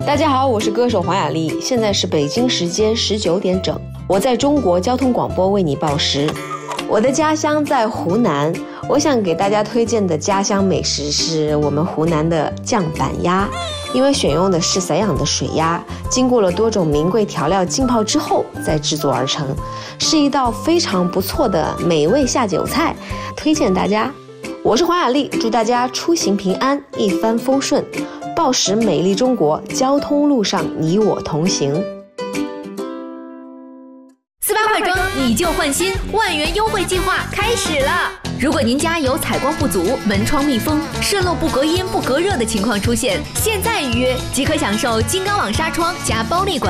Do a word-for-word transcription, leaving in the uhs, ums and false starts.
大家好，我是歌手黄雅莉，现在是北京时间十九点整，我在中国交通广播为你报时。我的家乡在湖南，我想给大家推荐的家乡美食是我们湖南的酱板鸭，因为选用的是散养的水鸭，经过了多种名贵调料浸泡之后再制作而成，是一道非常不错的美味下酒菜，推荐大家。我是黄雅莉，祝大家出行平安，一帆风顺，报时美丽中国，交通路上你我同行。 四八快装，你就换新，万元优惠计划开始了！如果您家有采光不足、门窗密封、渗漏不隔音不隔热的情况出现，现在预约即可享受金刚网纱窗加包内管